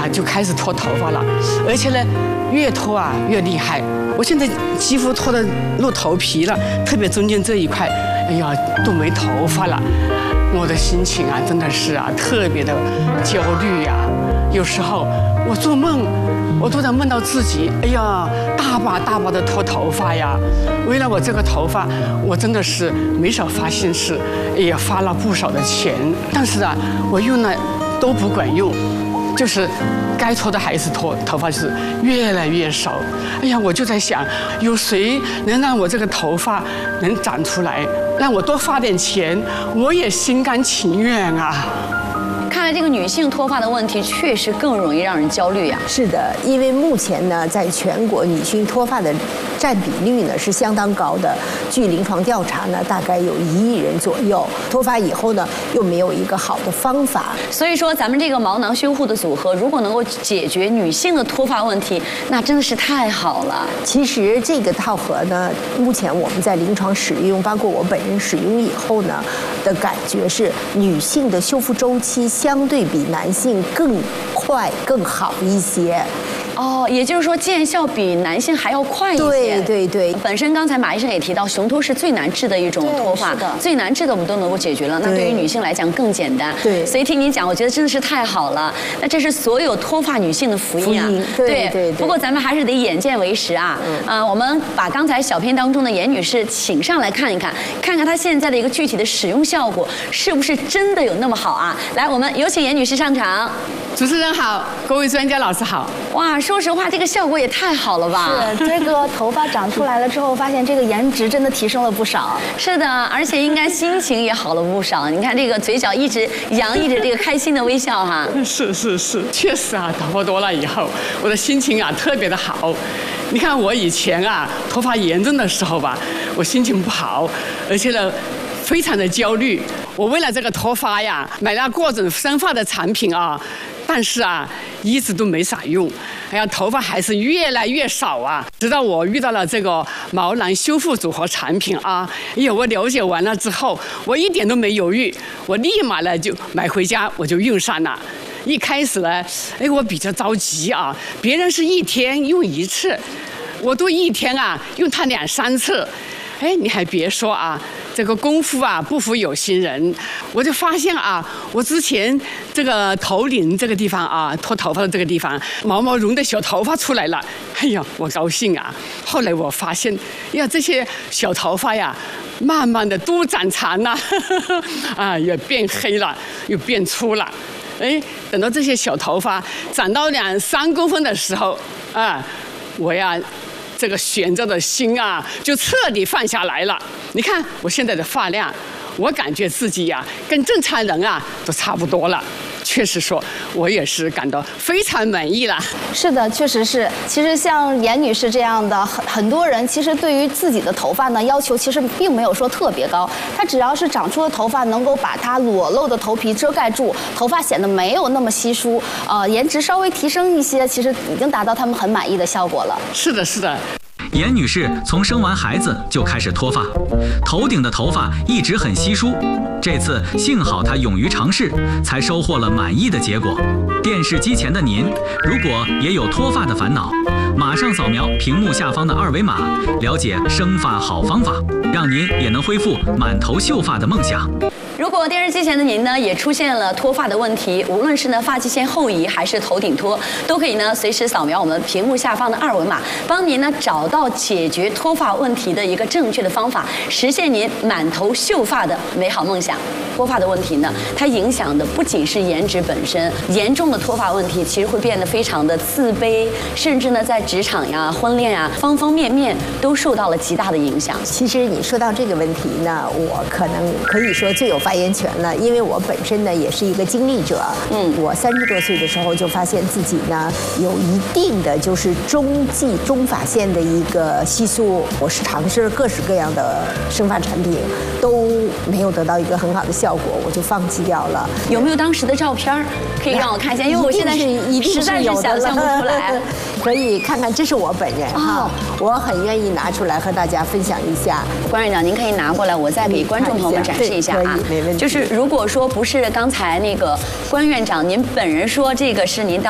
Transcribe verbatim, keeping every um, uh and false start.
就开始脱头发了，而且呢，越脱啊越厉害。我现在几乎脱得露头皮了，特别中间这一块，哎呀都没头发了。我的心情啊，真的是啊，特别的焦虑呀、啊。有时候我做梦，我都能梦到自己，哎呀，大把大把的脱头发呀。为了我这个头发，我真的是没少花心思，也花了不少的钱。但是啊，我用了都不管用，就是该脱的还是脱，头发是越来越少。哎呀，我就在想，有谁能让我这个头发能长出来，让我多花点钱，我也心甘情愿啊。 看来这个女性脱发的问题确实更容易让人焦虑呀、啊。 是的，因为目前呢，在全国女性脱发的占比率呢是相当高的。据临床调查呢，大概有一亿人左右。脱发以后呢，又没有一个好的方法。 所以说，咱们这个毛囊修护的组合，如果能够解决女性的脱发问题，那真的是太好了。 其实这个套盒呢，目前我们在临床使用，包括我本人使用以后呢，的感觉是女性的修复周期相对比男性更快、更好一些。 哦，也就是说见效比男性还要快一些。 对对对。 本身刚才马医生也提到，雄脱是最难治的一种脱发，最难治的我们都能够解决了。那对于女性来讲更简单。 对。 所以听你讲，我觉得真的是太好了。那这是所有脱发女性的福音啊。 福音对对 对, 对。 不过咱们还是得眼见为实啊。嗯。呃，我们把刚才小片当中的严女士请上来看一看，看看她现在的一个具体的使用效果是不是真的有那么好啊？来，我们有请严女士上场。 主持人好，各位专家老师好。 哇，说实话，这个效果也太好了吧！ 是，这个头发长出来了之后，发现这个颜值真的提升了不少。 是的，而且应该心情也好了不少。你看这个嘴角一直洋溢着这个开心的微笑哈。 是是是，确实啊，头发多了以后，我的心情啊特别的好。你看我以前啊头发严重的时候吧，我心情不好，而且呢非常的焦虑。我为了这个脱发呀，买了各种生发的产品啊。但是啊，一直都没啥用，哎呀，头发还是越来越少啊。直到我遇到了这个毛囊修复组合产品啊，哎呀，我了解完了之后，我一点都没犹豫，我立马呢就买回家，我就用上了。一开始呢，哎，我比较着急啊，别人是一天用一次，我都一天啊用它两三次。哎，你还别说啊，这个功夫啊不负有心人，我就发现啊，我之前这个头顶这个地方啊，脱头发的这个地方，毛毛绒的小头发出来了，哎呀，我高兴啊！后来我发现，呀，这些小头发呀，慢慢的都长长了，啊，也变黑了，又变粗了。哎，等到这些小头发长到两三公分的时候，啊，我呀。这个悬着的心啊，就彻底放下来了。你看我现在的发量，我感觉自己呀、啊，跟正常人啊都差不多了。确实说，我也是感到非常满意了。 是的，确实是。其实像严女士这样的很很多人，其实对于自己的头发呢，要求其实并没有说特别高。她只要是长出的头发能够把它裸露的头皮遮盖住，头发显得没有那么稀疏，呃，颜值稍微提升一些，其实已经达到他们很满意的效果了。 是的，是的。 严女士从生完孩子就开始脱发，头顶的头发一直很稀疏。这次幸好她勇于尝试，才收获了满意的结果。电视机前的您，如果也有脱发的烦恼，马上扫描屏幕下方的二维码，了解生发好方法，让您也能恢复满头秀发的梦想。 如果电视机前的您呢也出现了脱发的问题，无论是呢发际线后移还是头顶脱，都可以呢随时扫描我们屏幕下方的二维码，帮您呢找到解决脱发问题的一个正确的方法，实现您满头秀发的美好梦想。脱发的问题呢，它影响的不仅是颜值本身，严重的脱发问题其实会变得非常的自卑，甚至呢在职场呀、婚恋呀方方面面都受到了极大的影响。 其实你说到这个问题呢，我可能可以说最有发言权了，因为我本身呢也是一个经历者。嗯，我三十多岁的时候就发现自己呢有一定的就是中际中发线的一个稀疏，我是尝试各式各样的生发产品，都没有得到一个很好的效果，我就放弃掉了。 有没有当时的照片可以让我看一下？因为我现在是实在是想象不出来。 可以看看，这是我本人哈，哦、我很愿意拿出来和大家分享一下。 关院长，您可以拿过来，我再给观众朋友们展示一下啊。 没问题。 就是如果说不是刚才那个关院长您本人说这个是您当。